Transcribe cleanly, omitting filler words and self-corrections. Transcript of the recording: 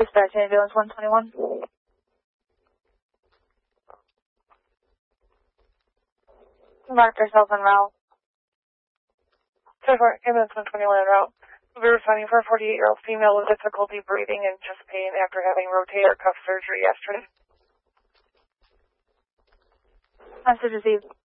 Dispatch ambulance 121. Mark yourself en route. So for ambulance 121 en route. We'll be responding for a 48-year-old female with difficulty breathing and chest pain after having rotator cuff surgery yesterday. Message received.